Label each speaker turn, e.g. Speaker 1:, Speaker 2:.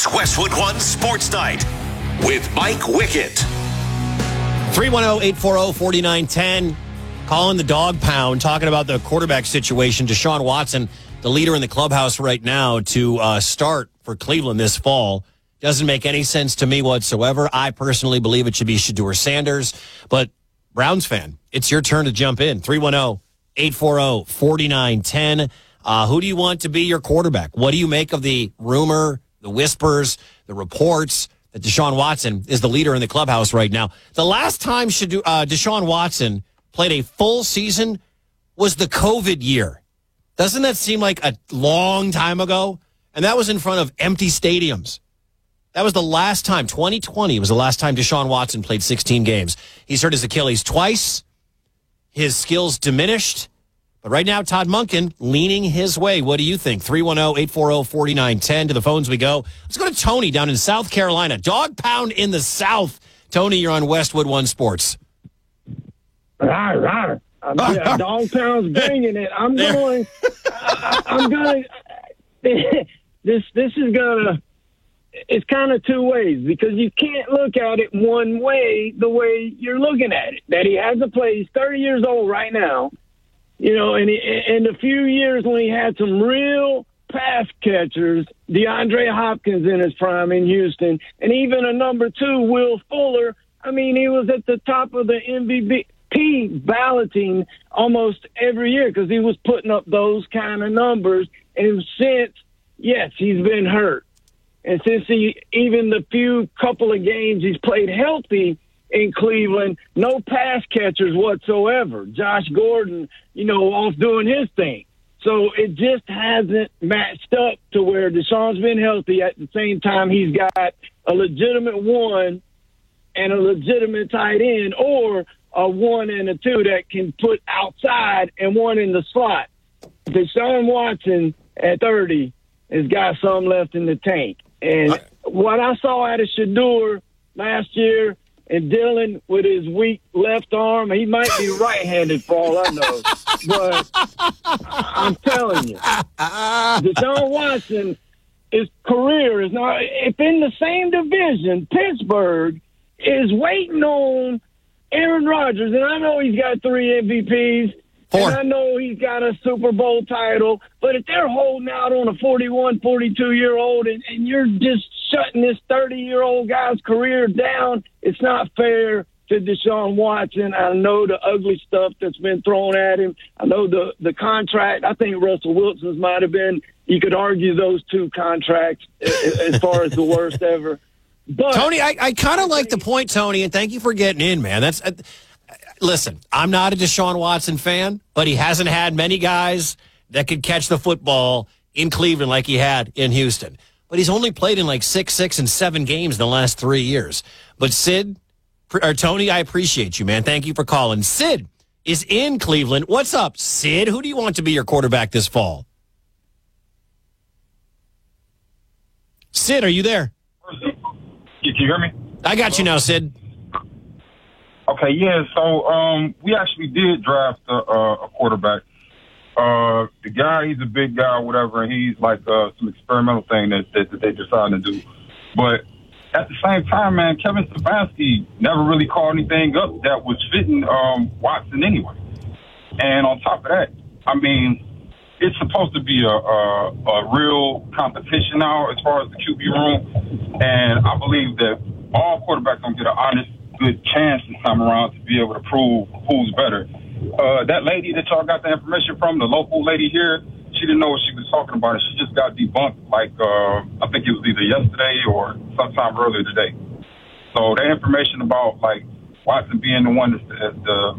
Speaker 1: It's Westwood One Sports Night with Mike Wickett.
Speaker 2: 310-840-4910. Calling the dog pound, talking about the quarterback situation. Deshaun Watson, the leader in the clubhouse right now, to start for Cleveland this fall. Doesn't make any sense to me whatsoever. I personally believe it should be Shedeur Sanders. But Browns fan, it's your turn to jump in. 310-840-4910. Who do you want to be your quarterback? What do you make of the rumor, the whispers, the reports that Deshaun Watson is the leader in the clubhouse right now? The last time Deshaun Watson played a full season was the COVID year. Doesn't that seem like a long time ago? And that was in front of empty stadiums. That was the last time, 2020 was the last time Deshaun Watson played 16 games. He's hurt his Achilles twice. His skills diminished. But right now, Todd Monken leaning his way. What do you think? 310-840-4910. To the phones we go. Let's go to Tony down in South Carolina. Dog pound in the South. Tony, you're on Westwood One Sports.
Speaker 3: Dog pound's bringing it. I'm going. This is gonna. It's kind of two ways because you can't look at it one way the way you're looking at it. That he has to play. He's 30 years old right now. You know, and in a few years when he had some real pass catchers, DeAndre Hopkins in his prime in Houston, and even a number 2, Will Fuller. I mean, he was at the top of the MVP balloting almost every year because he was putting up those kind of numbers. And since, yes, he's been hurt. And since even the few couple of games he's played healthy in Cleveland, no pass catchers whatsoever. Josh Gordon, off doing his thing. So it just hasn't matched up to where Deshaun's been healthy. At the same time, he's got a legitimate 1 and a legitimate tight end, or a 1 and a 2 that can put outside and 1 in the slot. Deshaun Watson at 30 has got some left in the tank. And what I saw out of Shedeur last year, and Dylan with his weak left arm, he might be right-handed for all I know. But I'm telling you, Deshaun Watson, his career is not – if in the same division, Pittsburgh is waiting on Aaron Rodgers, and I know he's got 3 MVPs,
Speaker 2: 4.
Speaker 3: and I know he's got a Super Bowl title, but if they're holding out on a 41, 42-year-old and you're just shutting this 30-year-old guy's career down, it's not fair to Deshaun Watson. I know the ugly stuff that's been thrown at him. I know the contract. I think Russell Wilson's might have been, you could argue those 2 contracts as far as the worst ever. But
Speaker 2: Tony, I kind of like the point, Tony, and thank you for getting in, man. That's listen, I'm not a Deshaun Watson fan, but he hasn't had many guys that could catch the football in Cleveland like he had in Houston. But he's only played in like 6, and 7 games in the last 3 years. But Tony, I appreciate you, man. Thank you for calling. Sid is in Cleveland. What's up, Sid? Who do you want to be your quarterback this fall? Sid, are you there?
Speaker 4: Can you hear me?
Speaker 2: I got you now, Sid.
Speaker 4: Okay, yeah. So we actually did draft a quarterback. The guy, he's a big guy, or whatever, and he's like some experimental thing that they decided to do. But at the same time, man, Kevin Stefanski never really called anything up that was fitting Watson anyway. And on top of that, I mean, it's supposed to be a real competition now as far as the QB room. And I believe that all quarterbacks going to get an honest, good chance this time around to be able to prove who's better. That lady that y'all got the information from, the local lady here, she didn't know what she was talking about. She just got debunked, I think it was either yesterday or sometime earlier today. So the information about, Watson being the one that's the